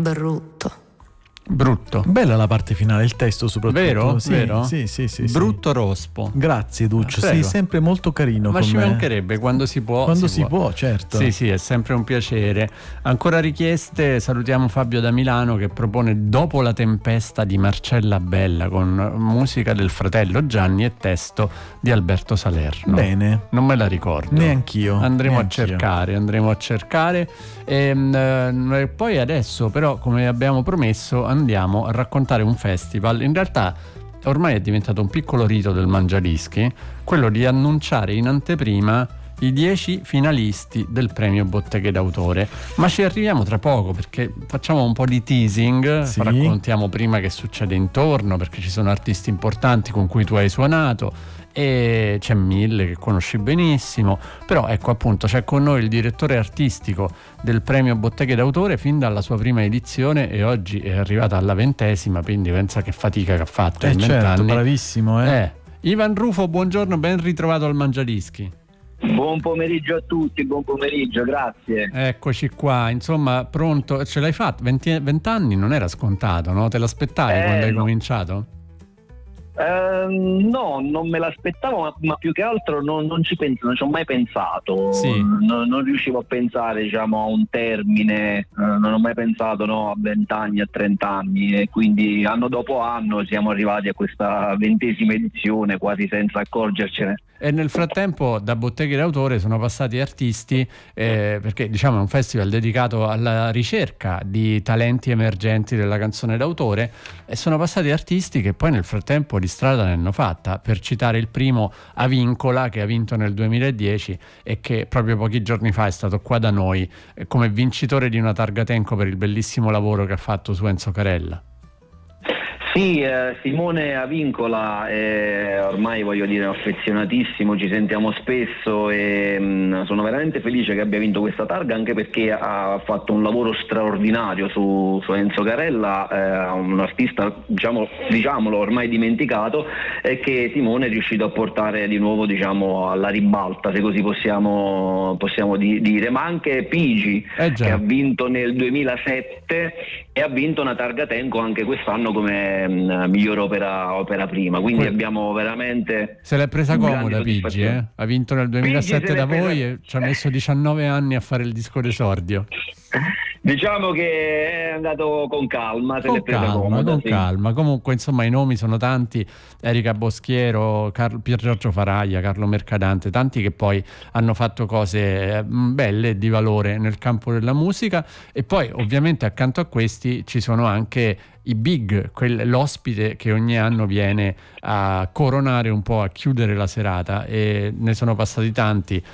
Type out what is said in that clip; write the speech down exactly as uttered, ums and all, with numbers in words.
brutto. Brutto. Bella la parte finale, il testo soprattutto. Vero? Sì, Vero? Sì, sì, sì, Brutto sì. rospo. Grazie Duccio, Prego. sei sempre molto carino. Ma con ci me. mancherebbe, quando si può. Quando si, si può. può, certo. Sì, sì, è sempre un piacere. Ancora richieste, salutiamo Fabio da Milano che propone Dopo la tempesta di Marcella Bella con musica del fratello Gianni e testo di Alberto Salerno. Bene. Non me la ricordo. Neanch'io. Andremo Neanch'io. a cercare, andremo a cercare. E, eh, poi adesso però, come abbiamo promesso, andiamo a raccontare un festival. In realtà ormai è diventato un piccolo rito del Mangiadischi, quello di annunciare in anteprima i dieci finalisti del premio Botteghe d'autore, ma ci arriviamo tra poco perché facciamo un po' di teasing, sì. Raccontiamo prima che succede intorno, perché ci sono artisti importanti con cui tu hai suonato e c'è Mille che conosci benissimo, però ecco appunto c'è con noi il direttore artistico del premio Botteghe d'autore fin dalla sua prima edizione e oggi è arrivata alla ventesima, quindi pensa che fatica che ha fatto eh in certo, vent'anni. Bravissimo eh. eh. Ivan Rufo, buongiorno, ben ritrovato al Mangiadischi. Buon pomeriggio a tutti, buon pomeriggio, grazie. Eccoci qua, insomma, pronto, ce l'hai fatto? venti anni non era scontato, no? Te l'aspettavi eh, quando hai no. cominciato? Uh, no, non me l'aspettavo, ma, ma più che altro non, non ci penso, non ci ho mai pensato. Sì. Non, non riuscivo a pensare, diciamo, a un termine, uh, non ho mai pensato no, a vent'anni, a trent'anni, e quindi anno dopo anno siamo arrivati a questa ventesima edizione quasi senza accorgercene. E nel frattempo da Botteghe d'autore sono passati artisti, eh, perché diciamo è un festival dedicato alla ricerca di talenti emergenti della canzone d'autore, e sono passati artisti che poi nel frattempo di strada ne hanno fatta. Per citare il primo, Avincola, che ha vinto nel duemiladieci e che proprio pochi giorni fa è stato qua da noi eh, come vincitore di una targa Tenco per il bellissimo lavoro che ha fatto su Enzo Carella. Sì, eh, Simone Avincola è ormai, voglio dire, affezionatissimo, ci sentiamo spesso e mh, sono veramente felice che abbia vinto questa targa, anche perché ha fatto un lavoro straordinario su, su Enzo Carella, eh, un artista, diciamo, diciamolo, ormai dimenticato, e che Simone è riuscito a portare di nuovo, diciamo, alla ribalta, se così possiamo, possiamo di, dire, ma anche Pigi, eh che ha vinto nel duemilasette e ha vinto una targa Tenco anche quest'anno come miglior opera, opera prima, quindi que- abbiamo veramente se l'è presa comoda Pigi, eh? Ha vinto nel duemilasette da voi presa... e ci ha messo diciannove anni a fare il disco d'esordio. Diciamo che è andato con calma, se con l'è presa calma, comoda, con sì. calma. Comunque insomma i nomi sono tanti: Erika Boschiero, Car- Pier Giorgio Faraglia, Carlo Mercadante, tanti che poi hanno fatto cose belle e di valore nel campo della musica. E poi ovviamente accanto a questi ci sono anche i big, quel, l'ospite che ogni anno viene a coronare un po', a chiudere la serata, e ne sono passati tanti